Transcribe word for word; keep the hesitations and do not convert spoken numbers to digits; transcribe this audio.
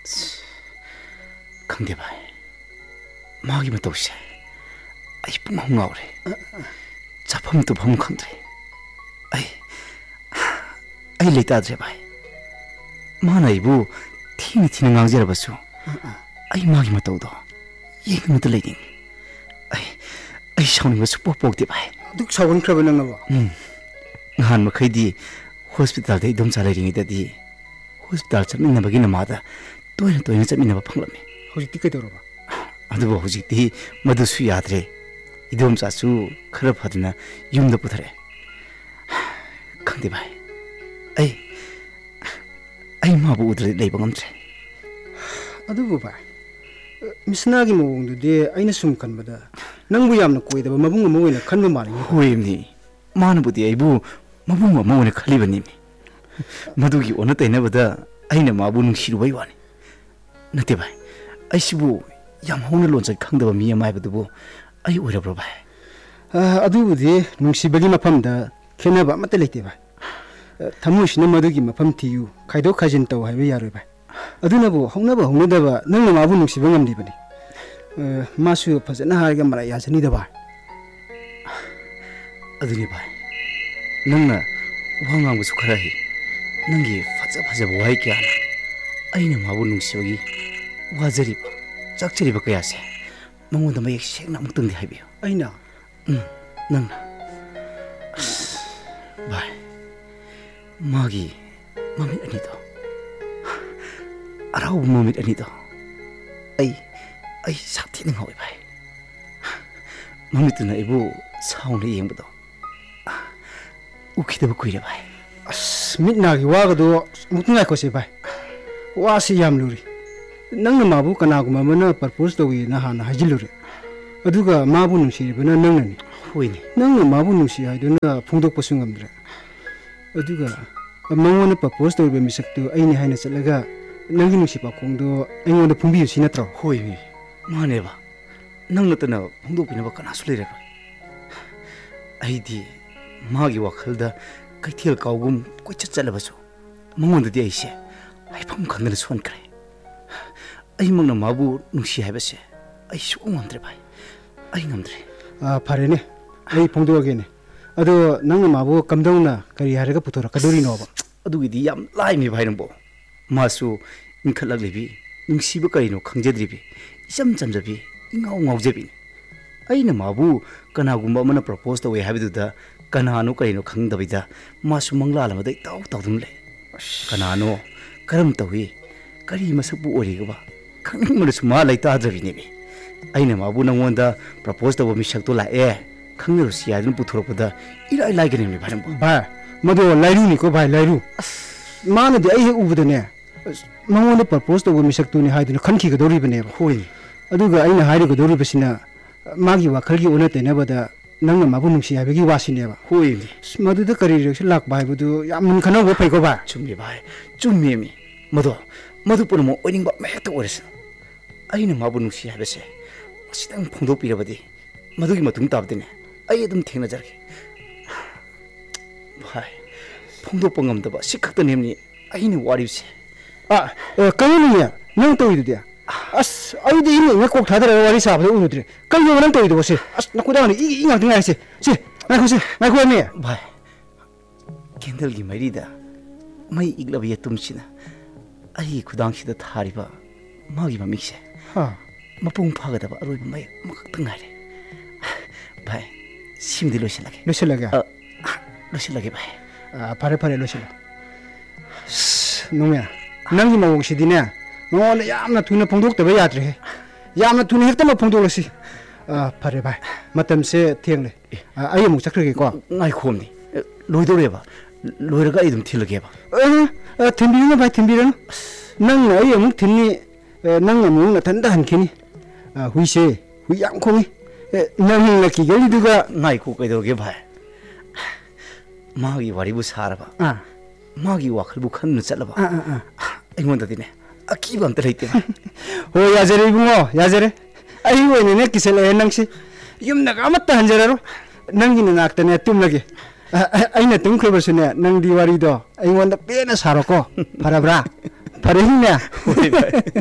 ꯈꯪꯗꯦ ꯚꯥꯏ ꯃꯥꯒꯤ ꯃꯇꯧꯁꯦ ꯑꯩ ꯄꯨꯡꯉꯥꯎ ꯉꯥꯎꯔꯦ ꯆꯥꯐꯝ ꯇꯨꯐꯝ ꯈꯪꯗ꯭ꯔꯦ ꯑꯩ ꯑꯩ ꯂꯩꯇꯥꯗ꯭ꯔꯦ ꯚꯥꯏ ꯃꯥꯅ ꯑꯩꯕꯨ ꯊꯤꯅ ꯊꯤꯅ ꯉꯥꯡꯖꯔꯕꯁꯨ ꯑꯩ ꯃꯥꯒꯤ ꯃꯇꯧꯗꯣ ꯌꯦꯡꯅꯤꯡꯕꯇ ꯂꯩꯅꯤꯡꯉꯤ ꯑꯩ ꯑꯩ ꯁꯥꯎꯅꯤꯡꯕ ꯁꯨꯛꯄꯣꯛ ꯄꯣꯛꯇꯦ ꯚꯥꯏ ꯑꯗꯨꯛ ꯁꯥꯎꯒꯟꯈ꯭ꯔꯕ ꯅꯪꯅꯕꯣ ꯎꯝ ꯅꯍꯥꯟ ꯃꯈꯩꯗꯤ ꯍꯣꯁꯄꯤꯇꯥꯜꯗ ꯏꯗꯣꯝꯆꯥ ꯂꯩꯔꯤꯉꯩꯗꯗꯤ ꯍꯣꯁꯄꯤꯇꯥꯜ ꯆꯠꯃꯤꯟꯅꯕꯒꯤ ꯅꯃꯥꯗ ꯇꯣꯏꯅ ꯇꯣꯏꯅ ꯆꯠꯃꯤꯟꯅꯕ ꯐꯪꯂꯝꯃꯤ ꯍꯧꯖꯤꯛꯇꯤ ꯀꯩꯗꯧꯔꯕ ꯑꯗꯨꯕꯨ ꯍꯧꯖꯤꯛꯇꯤ ꯃꯗꯨꯁꯨ ꯌꯥꯗ꯭ꯔꯦ 이dom자수 खरा फदना यूमदा पुथरे खंदे भाई आई आई माबु उद्रे लेबा ngамद्रे अदुबु भाई मिसनागी मवंगदुदे आइना सुम खनबदा नंगबु यामना कोइदबा मबुंग अमा ओइना खनबा मालिंग होइमनि मानबुदि आइबु मबुंग अमा ओइना खलिबनि मदुगी ओना तैनबदा आइना माबु नुंसिरुबाय वानि नते भाई आइसिबु याम होना लोनजै खंदबा मि अमाइबदुबु आई ओइरब्रो भाई अदुबुदि नुंसिबगी मफमदा खेनबा अमत लेते भाई थमुसिना मदुगी मफम थियु खाइदो खाजिन तौ हाइबे यारोय भाई अदुनबु हौनबा हौनदबा नंग माबु नुंसिबा ngамदिबनि मासु फजना हारगा मरा याजनी दबा अदुनि भाई नंगना वांगांगबसु खरा हि नंगी फजा फजा वाइ क्या आइना माबु नुंसिबगी वाजरिबा चकचरिबा कयासे मंगोंदा मयेक सेंगना मुतंदि हाइबियो आइना 음 नंगना भाई मागी ममित अनिदो अराव ममित अनिदो आई आई साथी नंगौय भाई ममितुना इबु साउने येंबदो उखिदबु कुइरे भाई अस मिटनागी वागदो मुतनाय खोसे भाई वासी याम लुरी नंगना माबु कनागुमा मना प्रपोज तोगी ना हाना हाजिलुरे अदुगा माबु नुंसिरिबना नंगनानि होइनि नंगना माबु नुंसि हाइदुना फोंदोकपसु ngамद्रे अदुगा मंगोना प्रपोज तोबे मिसक्तु आइनि हाइना चलगा नंगी नुंसि पाखोंदो आइंगोंदा फुंबियुसि नत्रो होइनि मानेबा नंगनतना फोंदोकपिनबा कनासु लेरेबा आइदि मागी वाखलदा कैथेल काउगुम कोइचत चलबसु मंगोंददि आइसे आइफम खंदना सोनख्रे आई मंगना माबु नुंसि हाइबसे आई सु ngамद्रे भाई आई ngамद्रे आ फरेने आई फोंदोगेने अदो नंगना माबु कमदौना करि हारगा पुथोरा कदोरिनोबा अदुगिदि याम लाइमि भाई नंबो मासु इंखलगलिबि नुंसिबा करिनो खंजद्रिबि इचम चमजबि इंगाव ngawjebi aina mabu kanagumba mana propose to we habiduda kanano karino khangdabida masu mangla lamada taw tawdum le kanano karam tawi kari masabu origaba khangning mana suma laita jabini bi aina mabu nangonda propose to misak to la e khangro siadun puthoropada ira laigani mi bharam ba mado lairu ni ko bhai lairu mana de ai he ubudane mangonda propose to misak to ni haiduna khanki gadori bane hoi अदुगा आइना हाइरगो दोरिबसिना मागी वाखलगी ओना तेनबदा नंग माबु नुंसि हाइबगी वासिनेबा होइ मदुदा करि racks लाक बाइबदु याम मन खनगो phaco बा चुम्बे भाई चुम्मेमी मदो मदु पुरमो ओइनिंगबा मेहत ores आइना माबु नुंसि हाइबसे मसिदं फोंदो पिरबदि मदुगी मतुंग ताबदिने आइ अदुम थेंना जरगे भाई फोंदो पंगमदबा सिखत नेमनि आइना वारिबसे आ कयनिया नंग तोइदुदिया अस अइदि इनि ngakok thadara wari sabda urudre kalyo nang toido bose as nakudani i inga tinga se se ngakho se ngakho me bhai candle gi marida mai iglabi tumsina ai khudang sida thariba magi mamik se ha mapung phaga da aroi mai makak tangare bhai simdi losilage losilage losilage bhai pare pare losila nungya nangi mawong sidine known यामना थुना फोंदोक तबे याद्रे यामना थुना हेक्ता म फोंदोलसी आ फरे भाई मतम से थेंगले आइ मु चखरगे को नाइ खोमनी लोइदोरेबा लोइरगा इदम थिलगेबा अ थिंबिनो भाई थिंबिरन नंग आइ मु थिन्नी नंग मु न थंदा हनखिनी हुइसे हुइ याम खोंगी नंग लकी गली दुगा नाइ को कैदोगे भाई मागी वारिबु सारबा आ मागी वाखलबु खन्न चलबा आ आ अइगोंददिने अकीब अंत लेते हो याजरे बुंगो याजरे आई होइने ने किसले नंगसी युमना गामत हंजररो नंगी नाक्तने तुम लगे आइना तुम खबरसुने नंग दिवारी दो आइगोंदा पेना सारोको फरब्रा फरेहिना